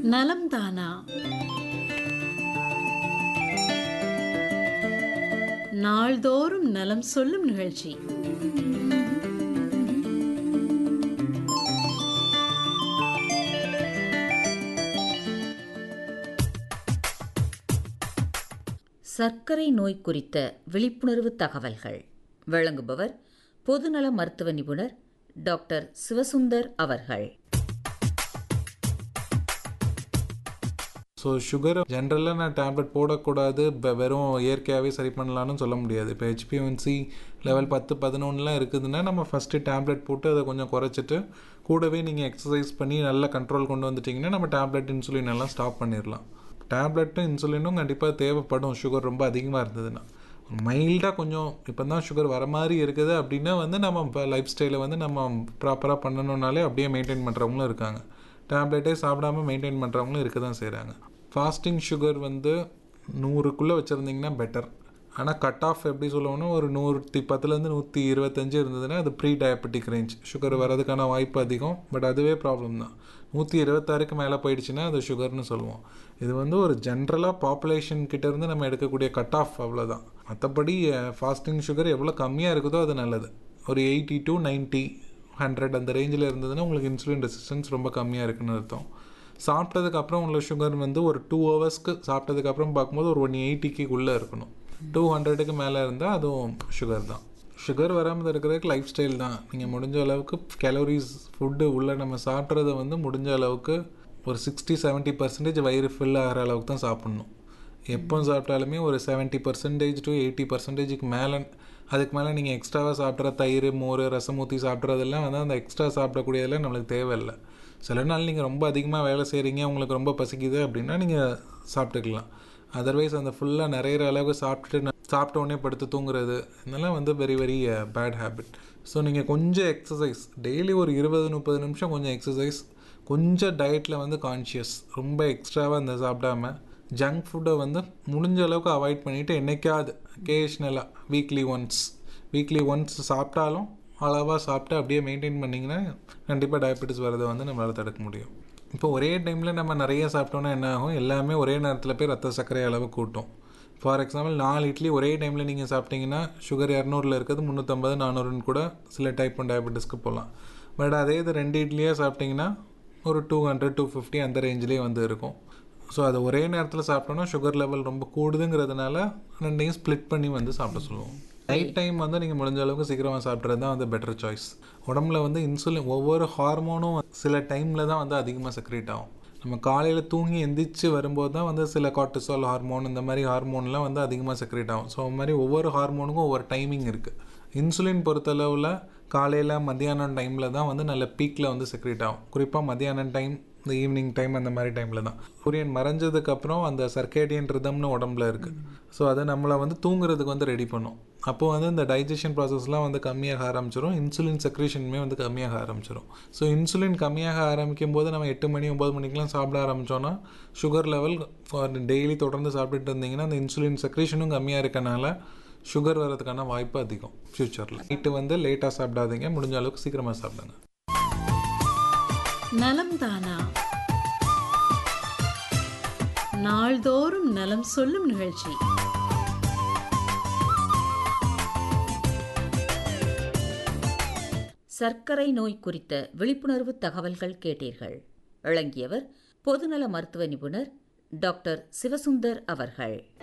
நலம் தானா. நாள்தோறும் நலம் சொல்லும் நிகழ்ச்சி. சர்க்கரை நோய் குறித்த விழிப்புணர்வு தகவல்கள் வழங்குபவர் பொதுநல மருத்துவ நிபுணர் டாக்டர் சிவசுந்தர் அவர்கள். ஸோ சுகரை ஜென்ரலாக நான் டேப்லெட் போடக்கூடாது, வெறும் இயற்கையாகவே சரி பண்ணலான்னு சொல்ல முடியாது. இப்போ ஹெச்பிஎன்சி லெவல் 10-11 இருக்குதுன்னா நம்ம ஃபஸ்ட்டு டேப்லெட் போட்டு அதை கொஞ்சம் குறைச்சிட்டு கூடவே நீங்கள் எக்ஸசைஸ் பண்ணி நல்ல கண்ட்ரோல் கொண்டு வந்துட்டிங்கன்னா நம்ம டேப்லெட் இன்சுலின் எல்லாம் ஸ்டாப் பண்ணிடலாம். டேப்லெட்டும் இன்சுலினும் கண்டிப்பாக தேவைப்படும் சுகர் ரொம்ப அதிகமாக இருந்ததுன்னா. மைல்டாக கொஞ்சம் இப்போ தான் சுகர் வர மாதிரி இருக்குது அப்படின்னா நம்ம இப்போ லைஃப் ஸ்டைலை நம்ம ப்ராப்பராக பண்ணணுன்னாலே அப்படியே மெயின்டைன் பண்ணுறவங்களும் இருக்காங்க. டேப்லெட்டே சாப்பிடாமல் மெயின்டைன் பண்ணுறவங்களும் இருக்க தான் செய்கிறாங்க. Fasting sugar 100க்குள்ளே வச்சுருந்திங்கன்னா better. ஆனால் கட் ஆஃப் எப்படி சொல்லுவோன்னா ஒரு 110லேருந்து 125 இருந்ததுன்னா அது ப்ரீ டயபெட்டிக் ரேஞ்ச். சுகர் வரதுக்கான வாய்ப்பு அதிகம். பட் அதுவே ப்ராப்ளம் தான். 126க்கு மேலே போயிடுச்சுன்னா அது சுகர்னு சொல்லுவோம். இது ஒரு ஜென்ரலாக பாப்புலேஷன் கிட்டேருந்து நம்ம எடுக்கக்கூடிய கட் ஆஃப், அவ்வளோதான். மற்றபடி ஃபாஸ்டிங் சுகர் எவ்வளோ கம்மியாக இருக்குதோ அது நல்லது. ஒரு 80 to 90, 100 அந்த ரேஞ்சில் இருந்ததுன்னா உங்களுக்கு இன்சுலின் ரெசிஸ்டன்ஸ் ரொம்ப கம்மியாக இருக்குன்னு அர்த்தம். சாப்பிட்டதுக்கப்புறம் உள்ள சுகர் ஒரு 2 ஹவர்ஸ்க்கு சாப்பிட்டதுக்கப்புறம் பார்க்கும்போது ஒரு 180க்கு உள்ளே இருக்கணும். 200க்கு மேலே இருந்தால் அதுவும் சுகர் தான். சுகர் வராமல் இருக்கிறதுக்கு லைஃப் ஸ்டைல் தான். நீங்கள் முடிஞ்ச அளவுக்கு கேலரிஸ் ஃபுட்டு உள்ளே நம்ம சாப்பிட்றத முடிஞ்ச அளவுக்கு ஒரு 60-70% வயிறு ஃபில் ஆகிற அளவுக்கு தான் சாப்பிட்ணும். எப்போ சாப்பிட்டாலுமே ஒரு 70% to 80%க்கு மேலே, அதுக்கு மேலே நீங்கள் எக்ஸ்ட்ராவாக சாப்பிட்ற தயிர், மோர், ரசம் ஊற்றி சாப்பிட்றதெல்லாம் அந்த எக்ஸ்ட்ரா சாப்பிடக்கூடியதெல்லாம் நம்மளுக்கு தேவையில்லை. சில நாள் நீங்கள் ரொம்ப அதிகமாக வேலை செய்கிறீங்க, உங்களுக்கு ரொம்ப பசிக்குது அப்படின்னா நீங்கள் சாப்பிட்டுக்கலாம். அதர்வைஸ் அந்த ஃபுல்லாக நிறையிற அளவுக்கு சாப்பிட்ட உடனே படுத்து தூங்குறது இதெல்லாம் very very bad habit. So நீங்கள் கொஞ்சம் எக்ஸசைஸ், டெய்லி ஒரு 20-30 நிமிஷம் கொஞ்சம் எக்ஸசைஸ், கொஞ்சம் டயட்டில் கான்ஷியஸ், ரொம்ப எக்ஸ்ட்ராவாக சாப்பிடாம ஜங்க் ஃபுட்டை முடிஞ்ச அளவுக்கு அவாய்ட் பண்ணிவிட்டு என்றைக்காவது அக்கேஷ்னலாக வீக்லி ஒன்ஸ் சாப்பிட்டாலும் அளவாக சாப்பிட்டு அப்படியே மெயின்டைன் பண்ணிங்கன்னா கண்டிப்பாக டயபெட்டிஸ் வரதை நம்மளால் தடுக்க முடியும். இப்போ ஒரே டைமில் நம்ம நிறைய சாப்பிட்டோன்னா என்ன ஆகும், எல்லாமே ஒரே நேரத்தில் போய் ரத்த சர்க்கரை அளவு கூட்டும். ஃபார் எக்ஸாம்பிள் 4 இட்லி ஒரே டைமில் நீங்கள் சாப்பிட்டீங்கன்னா சுகர் 200ல் இருக்கிறது 350-400ன்னு கூட சில டைப் 1 டயபெட்டிஸ்க்கு போகலாம். பட் அதே இது 2 இட்லியாக சாப்பிட்டிங்கன்னா ஒரு 200-250 அந்த ரேஞ்சிலே இருக்கும். ஸோ அது ஒரே நேரத்தில் சாப்பிட்டோன்னா சுகர் லெவல் ரொம்ப கூடுதுங்கிறதுனால 2டையும் ஸ்ப்ளிட் பண்ணி சாப்பிட சொல்லுவோம். நைட் டைம் நீங்கள் முடிஞ்ச அளவுக்கு சீக்கிரமாக சாப்பிட்றது தான் பெட்டர் சாய்ஸ். உடம்புல இன்சுலின் ஒவ்வொரு ஹார்மோனும் சில டைமில் தான் அதிகமாக செக்ரேட் ஆகும். நம்ம காலையில் தூங்கி எந்திரிச்சு வரும்போது தான் சில கார்டிசால் ஹார்மோன், இந்த மாதிரி ஹார்மோன்லாம் அதிகமாக செக்ரேட் ஆகும். ஸோ அது மாதிரி ஒவ்வொரு ஹார்மோனுக்கும் ஒவ்வொரு டைமிங் இருக்குது. இன்சுலின் பொறுத்தளவில் காலையில் மத்தியானம் டைமில் தான் நல்ல பீக்கில் செக்ரேட் ஆகும். குறிப்பாக மத்தியானம் டைம், இந்த ஈவினிங் டைம், அந்த மாதிரி டைமில் தான். சூரியன் மறைஞ்சதுக்கப்புறம் அந்த சர்க்கேடியன் ரிதம்னு உடம்புல இருக்குது. ஸோ அதை நம்மளை தூங்குறதுக்கு ரெடி பண்ணும். அப்போது இந்த டைஜஷன் ப்ராசஸ்லாம் கம்மியாக ஆரம்பிச்சிடும். இன்சுலின் செக்ரேஷனுமே கம்மியாக ஆரம்பிச்சிடும். ஸோ இன்சுலின் கம்மியாக ஆரம்பிக்கும் போது நம்ம 8 மணி 9 மணிக்கெலாம் சாப்பிட ஆரம்பித்தோன்னா சுகர் லெவல் டெய்லி தொடர்ந்து சாப்பிட்டுட்டு இருந்தீங்கன்னா அந்த இன்சுலின் செக்ரேஷனும் கம்மியாக இருக்கனால சுகர் வர்றதுக்கான வாய்ப்பு அதிகம் ஃப்யூச்சரில். நைட்டு லேட்டாக சாப்பிடாதீங்க, முடிஞ்ச அளவுக்கு சீக்கிரமாக சாப்பிடுங்க. நலம் தானா. நாள்தோறும் நலம் சொல்லும் நிகழ்ச்சி. சர்க்கரை நோய் குறித்த விழிப்புணர்வு தகவல்கள் கேட்டீர்கள். வழங்கியவர் பொதுநல மருத்துவ நிபுணர் டாக்டர் சிவசுந்தர் அவர்கள்.